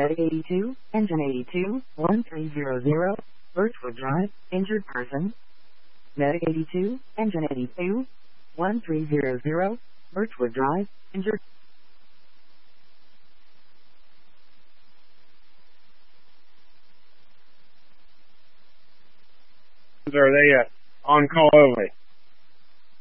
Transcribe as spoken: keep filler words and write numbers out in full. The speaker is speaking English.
Medic eighty-two, Engine eighty-two, one three zero zero, Birchwood Drive, injured person. Medic eighty-two, Engine eighty-two, one three zero zero, Birchwood Drive, injured. Are they uh, on call only?